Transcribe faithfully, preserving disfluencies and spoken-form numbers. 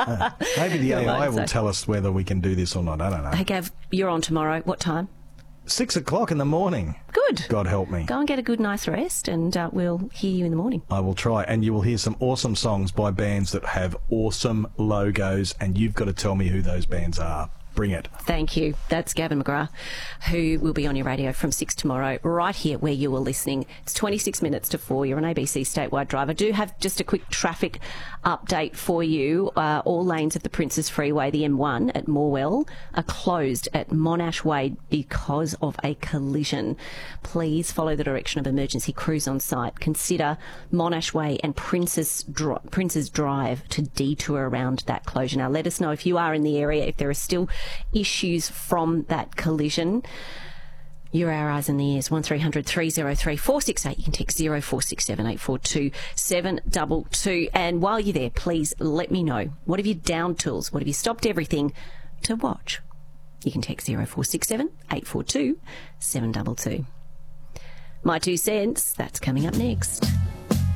Uh, maybe the A I will so. tell us whether we can do this or not. I don't know. Hey, Gav, you're on tomorrow. What time? Six o'clock in the morning. Good. God help me. Go and get a good, nice rest, and uh, we'll hear you in the morning. I will try, and you will hear some awesome songs by bands that have awesome logos, and you've got to tell me who those bands are. Bring it. Thank you. That's Gavin McGrath, who will be on your radio from six tomorrow, right here where you are listening. It's twenty-six minutes to four. You're an A B C statewide driver. I do have just a quick traffic update for you. Uh, all lanes of the Princes Freeway, the M one at Morwell, are closed at Monash Way because of a collision. Please follow the direction of emergency crews on site. Consider Monash Way and Princes, Dri- Princes Drive to detour around that closure. Now, let us know if you are in the area, if there are still issues from that collision. You're our eyes and the ears. one three hundred three oh three four six eight. You can text zero four six seven eight four two seven two two. And while you're there, please let me know. What have you downed tools? What have you stopped everything to watch? You can text zero four six seven eight four two seven two two. My two cents, that's coming up next.